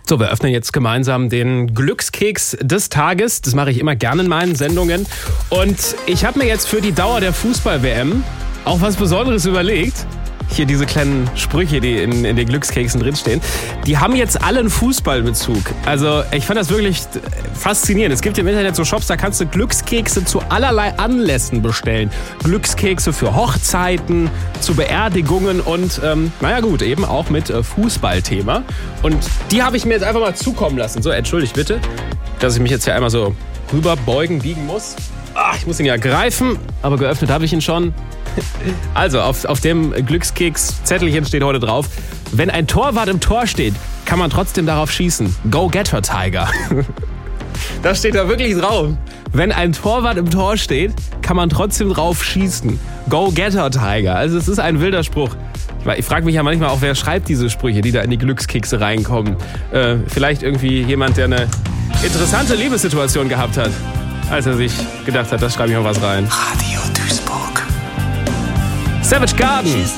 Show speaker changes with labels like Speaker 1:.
Speaker 1: So, wir öffnen jetzt gemeinsam den Glückskeks des Tages. Das mache ich immer gerne in meinen Sendungen. Und ich habe mir jetzt für die Dauer der Fußball-WM auch was Besonderes überlegt. Hier diese kleinen Sprüche, die in den Glückskeksen drinstehen, die haben jetzt alle einen Fußballbezug. Also ich fand das wirklich faszinierend. Es gibt im Internet so Shops, da kannst du Glückskekse zu allerlei Anlässen bestellen. Glückskekse für Hochzeiten, zu Beerdigungen und naja gut, eben auch mit Fußballthema. Und die habe ich mir jetzt einfach mal zukommen lassen. So, entschuldigt bitte, dass ich mich jetzt hier einmal so rüberbeugen, biegen muss. Ich muss ihn ja greifen, aber geöffnet habe ich ihn schon. Also, auf dem Glückskeks-Zettelchen steht heute drauf: Wenn ein Torwart im Tor steht, kann man trotzdem darauf schießen. Go get her, Tiger. Das steht da wirklich drauf. Wenn ein Torwart im Tor steht, kann man trotzdem drauf schießen. Go get her, Tiger. Also es ist ein wilder Spruch. Ich frage mich ja manchmal auch, wer schreibt diese Sprüche, die da in die Glückskekse reinkommen. Vielleicht irgendwie jemand, der eine interessante Liebessituation gehabt hat, als er sich gedacht hat, das schreibe ich mal was rein.
Speaker 2: Radio Duisburg.
Speaker 1: Savage Garden.